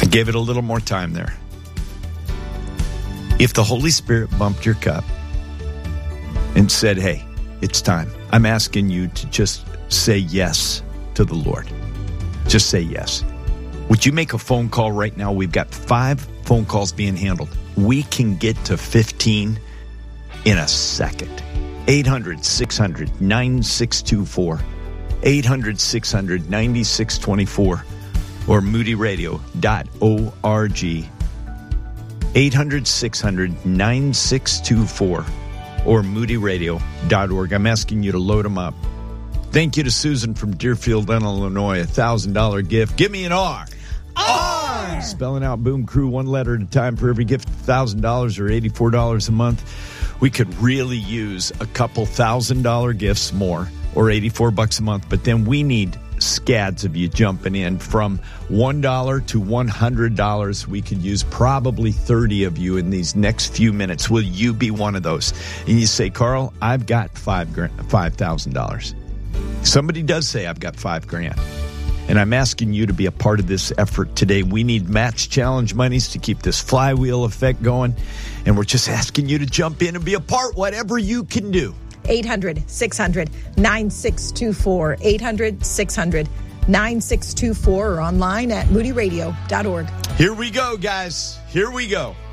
gave it a little more time there. If the Holy Spirit bumped your cup and said, hey, it's time, I'm asking you to just say yes to the Lord. Just say yes. Would you make a phone call right now? We've got 5 phone calls being handled. We can get to 15 in a second. 800-600-9624. 800-600-9624. Or moodyradio.org. 800-600-9624. Or moodyradio.org. I'm asking you to load them up. Thank you to Susan from Deerfield, Illinois. $1,000 gift. Give me an R. R! Spelling out Boom Crew one letter at a time for every gift. $1,000 or $84 a month. We could really use a couple $1,000 gifts more, or $84 a month. But then we need scads of you jumping in from $1 to $100. We could use probably 30 of you in these next few minutes. Will you be one of those? And you say, Carl, I've got $5,000. Somebody does say I've got $5,000. And I'm asking you to be a part of this effort today. We need match challenge monies to keep this flywheel effect going. And we're just asking you to jump in and be a part, whatever you can do. 800-600-9624. 800-600-9624 or online at moodyradio.org. Here we go, guys. Here we go.